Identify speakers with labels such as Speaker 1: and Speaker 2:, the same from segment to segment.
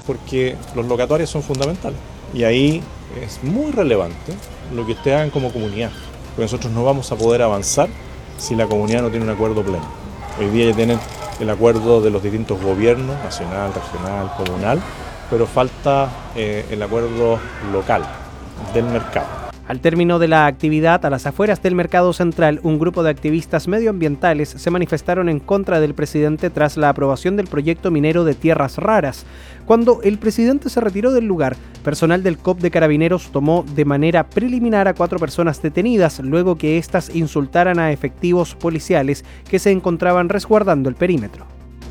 Speaker 1: porque los locatarios son fundamentales. Y ahí es muy relevante lo que ustedes hagan como comunidad, porque nosotros no vamos a poder avanzar si la comunidad no tiene un acuerdo pleno. Hoy día ya tienen el acuerdo de los distintos gobiernos, nacional, regional, comunal, pero falta el acuerdo local del mercado.
Speaker 2: Al término de la actividad, a las afueras del Mercado Central, un grupo de activistas medioambientales se manifestaron en contra del presidente tras la aprobación del proyecto minero de tierras raras. Cuando el presidente se retiró del lugar, personal del COP de Carabineros tomó de manera preliminar a 4 personas detenidas, luego que éstas insultaran a efectivos policiales que se encontraban resguardando el perímetro.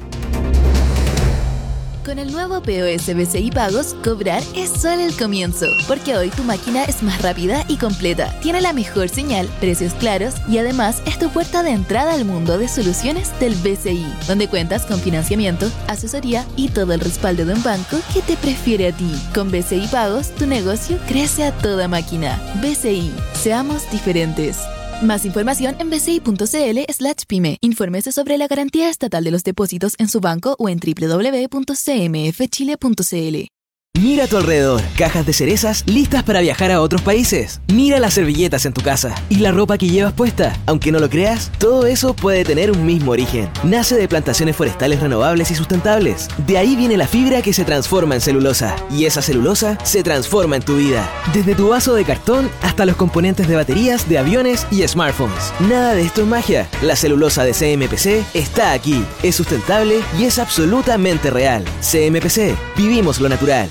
Speaker 3: Con el nuevo POS BCI Pagos, cobrar es solo el comienzo, porque hoy tu máquina es más rápida y completa, tiene la mejor señal, precios claros y además es tu puerta de entrada al mundo de soluciones del BCI, donde cuentas con financiamiento, asesoría y todo el respaldo de un banco que te prefiere a ti. Con BCI Pagos, tu negocio crece a toda máquina. BCI, seamos diferentes. Más información en bci.cl/pyme. Infórmese sobre la garantía estatal de los depósitos en su banco o en www.cmfchile.cl.
Speaker 4: Mira a tu alrededor, cajas de cerezas listas para viajar a otros países. Mira las servilletas en tu casa y la ropa que llevas puesta. Aunque no lo creas, todo eso puede tener un mismo origen. Nace de plantaciones forestales renovables y sustentables. De ahí viene la fibra que se transforma en celulosa. Y esa celulosa se transforma en tu vida. Desde tu vaso de cartón hasta los componentes de baterías, de aviones y smartphones. Nada de esto es magia. La celulosa de CMPC está aquí. Es sustentable y es absolutamente real. CMPC, vivimos lo natural.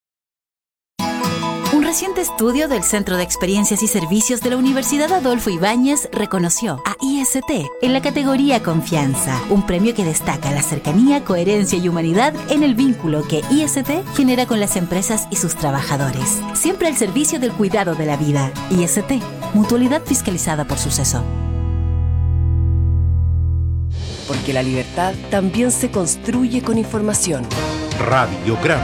Speaker 5: Un reciente estudio del Centro de Experiencias y Servicios de la Universidad Adolfo Ibáñez reconoció a IST en la categoría Confianza, un premio que destaca la cercanía, coherencia y humanidad en el vínculo que IST genera con las empresas y sus trabajadores. Siempre al servicio del cuidado de la vida. IST, mutualidad fiscalizada por Suceso.
Speaker 6: Porque la libertad también se construye con información.
Speaker 7: Radiograma.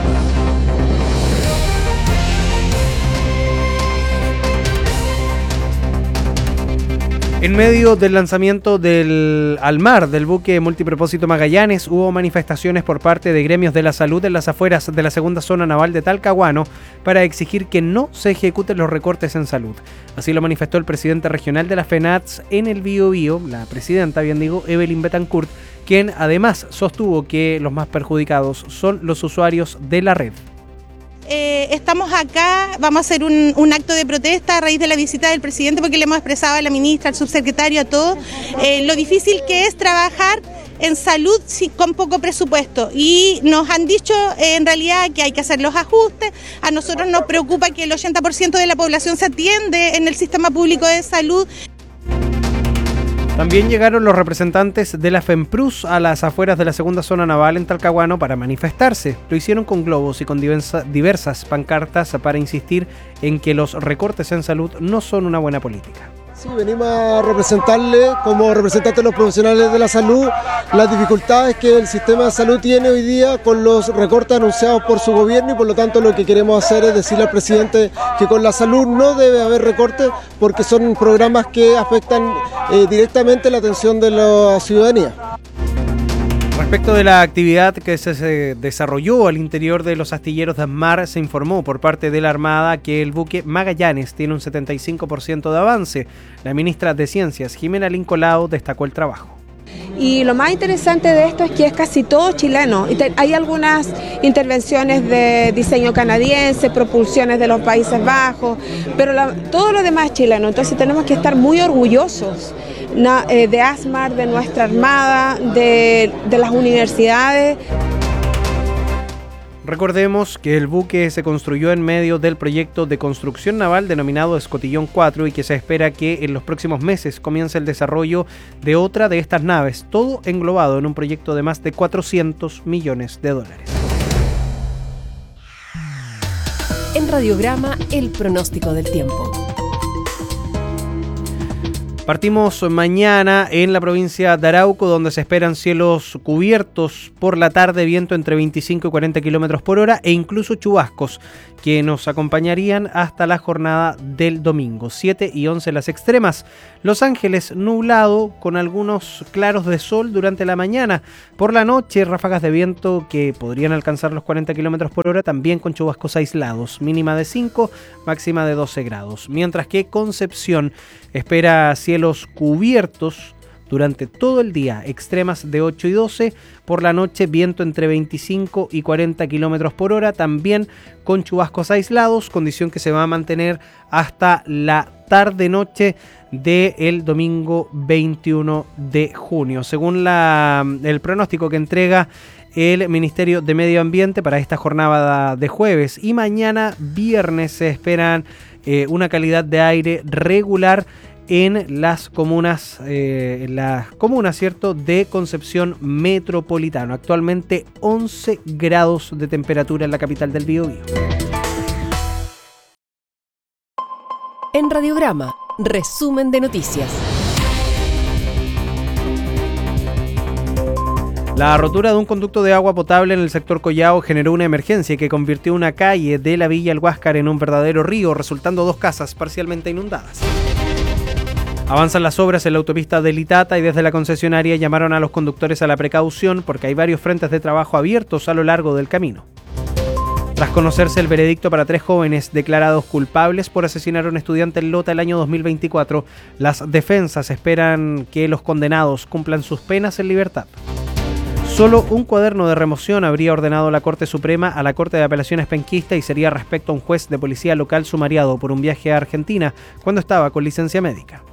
Speaker 2: En medio del lanzamiento al mar del buque multipropósito Magallanes, hubo manifestaciones por parte de gremios de la salud en las afueras de la segunda zona naval de Talcahuano para exigir que no se ejecuten los recortes en salud. Así lo manifestó el presidente regional de la FENATS en el Biobío, la presidenta, Evelyn Betancourt, quien además sostuvo que los más perjudicados son los usuarios de la red.
Speaker 8: Estamos acá, vamos a hacer un acto de protesta a raíz de la visita del presidente, porque le hemos expresado a la ministra, al subsecretario, a todos, lo difícil que es trabajar en salud con poco presupuesto, y nos han dicho en realidad que hay que hacer los ajustes. A nosotros nos preocupa que el 80% de la población se atiende en el sistema público de salud.
Speaker 2: También llegaron los representantes de la FEMPRUS a las afueras de la segunda zona naval en Talcahuano para manifestarse. Lo hicieron con globos y con diversas pancartas para insistir en que los recortes en salud no son una buena política.
Speaker 9: Sí, venimos a representarle como representantes de los profesionales de la salud las dificultades que el sistema de salud tiene hoy día con los recortes anunciados por su gobierno, y por lo tanto lo que queremos hacer es decirle al presidente que con la salud no debe haber recortes, porque son programas que afectan directamente la atención de la ciudadanía.
Speaker 2: Respecto de la actividad que se desarrolló al interior de los astilleros de ASMAR, se informó por parte de la Armada que el buque Magallanes tiene un 75% de avance. La ministra de Ciencias, Jimena Lincolao, destacó el trabajo.
Speaker 10: Y lo más interesante de esto es que es casi todo chileno. Hay algunas intervenciones de diseño canadiense, propulsiones de los Países Bajos, pero todo lo demás es chileno. Entonces tenemos que estar muy orgullosos de ASMAR, de nuestra Armada, de las universidades.
Speaker 2: Recordemos que el buque se construyó en medio del proyecto de construcción naval denominado Escotillón 4 y que se espera que en los próximos meses comience el desarrollo de otra de estas naves, todo englobado en un proyecto de más de $400 millones.
Speaker 6: En Radiograma, el pronóstico del tiempo.
Speaker 2: Partimos mañana en la provincia de Arauco, donde se esperan cielos cubiertos por la tarde, viento entre 25 y 40 kilómetros por hora e incluso chubascos que nos acompañarían hasta la jornada del domingo. 7 y 11 las extremas. Los Ángeles nublado con algunos claros de sol durante la mañana. Por la noche, ráfagas de viento que podrían alcanzar los 40 kilómetros por hora, también con chubascos aislados. Mínima de 5, máxima de 12 grados. Mientras que Concepción espera cielos cubiertos durante todo el día, extremas de 8 y 12, por la noche viento entre 25 y 40 kilómetros por hora, también con chubascos aislados, condición que se va a mantener hasta la tarde-noche del domingo 21 de junio. Según el pronóstico que entrega el Ministerio de Medio Ambiente para esta jornada de jueves y mañana viernes, se esperan una calidad de aire regular en las comunas, ¿cierto?, de Concepción Metropolitano. Actualmente 11 grados de temperatura en la capital del Biobío.
Speaker 6: En Radiograma, resumen de noticias.
Speaker 2: La rotura de un conducto de agua potable en el sector Collao generó una emergencia que convirtió una calle de la Villa El Huáscar en un verdadero río, resultando 2 casas parcialmente inundadas. Avanzan las obras en la autopista del Itata y desde la concesionaria llamaron a los conductores a la precaución porque hay varios frentes de trabajo abiertos a lo largo del camino. Tras conocerse el veredicto para 3 jóvenes declarados culpables por asesinar a un estudiante en Lota el año 2024, las defensas esperan que los condenados cumplan sus penas en libertad. Solo un cuaderno de remoción habría ordenado la Corte Suprema a la Corte de Apelaciones penquista y sería respecto a un juez de policía local sumariado por un viaje a Argentina cuando estaba con licencia médica.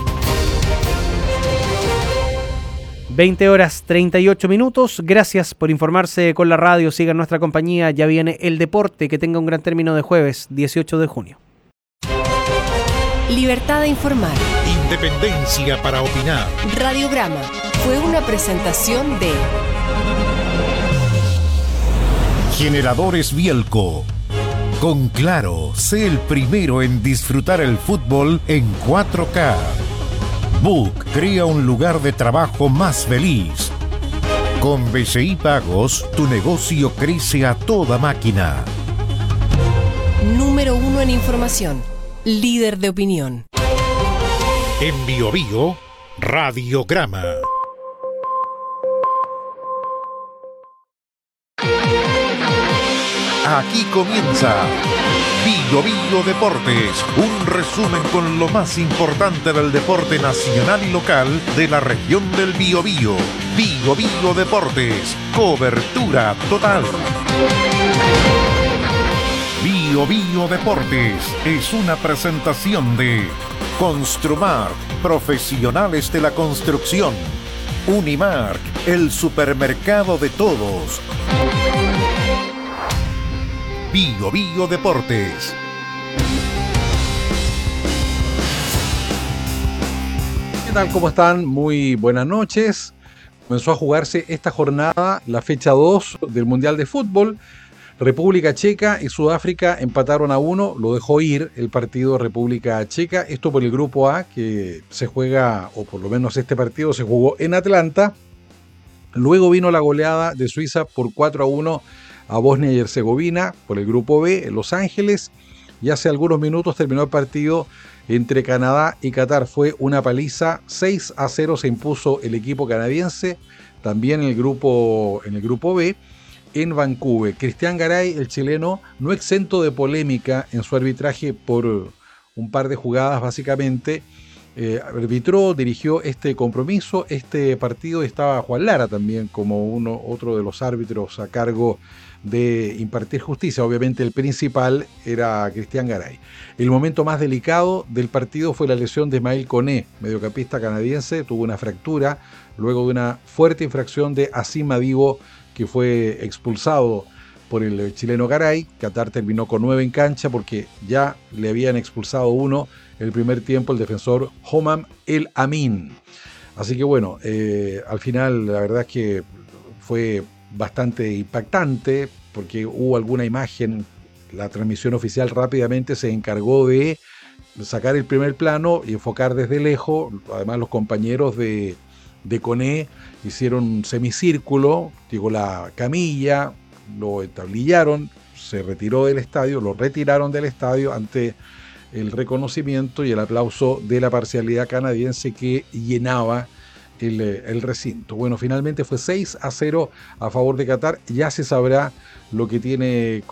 Speaker 2: 20 horas 38 minutos. Gracias por informarse con la radio. Sigan nuestra compañía. Ya viene el deporte. Que tenga un gran término de jueves 18 de junio.
Speaker 6: Libertad de informar.
Speaker 7: Independencia para opinar.
Speaker 6: Radiograma fue una presentación de
Speaker 7: Generadores Bielco. Con Claro, sé el primero en disfrutar el fútbol en 4K. Book crea un lugar de trabajo más feliz. Con BCI Pagos, tu negocio crece a toda máquina.
Speaker 6: Número 1 en información. Líder de opinión.
Speaker 7: En Biobío, Radiograma. Aquí comienza Biobío Deportes, un resumen con lo más importante del deporte nacional y local de la región del Biobío. Biobío Deportes, cobertura total. Biobío Deportes es una presentación de Construmark, profesionales de la construcción. Unimark, el supermercado de todos. Biobío Deportes.
Speaker 11: ¿Qué tal? ¿Cómo están? Muy buenas noches. Comenzó a jugarse esta jornada, la fecha 2 del Mundial de Fútbol. República Checa y Sudáfrica empataron a 1, lo dejó ir el partido República Checa. Esto por el grupo A, que se juega, o por lo menos este partido se jugó en Atlanta. Luego vino la goleada de Suiza por 4-1 a Bosnia y Herzegovina por el grupo B en Los Ángeles, y hace algunos minutos terminó el partido entre Canadá y Qatar. Fue una paliza, 6-0 se impuso el equipo canadiense, también en el grupo B en Vancouver. Cristian Garay, el chileno, no exento de polémica en su arbitraje por un par de jugadas básicamente. Arbitró, dirigió este compromiso, este partido. Estaba Juan Lara también como otro de los árbitros a cargo de impartir justicia. Obviamente el principal era Cristian Garay. El momento más delicado del partido fue la lesión de Ismael Koné, mediocampista canadiense. Tuvo una fractura luego de una fuerte infracción de Asim Madibo, que fue expulsado por el chileno Garay. Qatar terminó con 9 en cancha porque ya le habían expulsado 1 el primer tiempo, el defensor Homam El Amin. Así que bueno, al final la verdad es que fue bastante impactante porque hubo alguna imagen. La transmisión oficial rápidamente se encargó de sacar el primer plano y enfocar desde lejos. Además, los compañeros de CONE hicieron un semicírculo, llegó la camilla, lo entablillaron, se retiró del estadio, lo retiraron del estadio ante el reconocimiento y el aplauso de la parcialidad canadiense que llenaba el recinto. Bueno, finalmente fue 6-0 a favor de Qatar. Ya se sabrá lo que tiene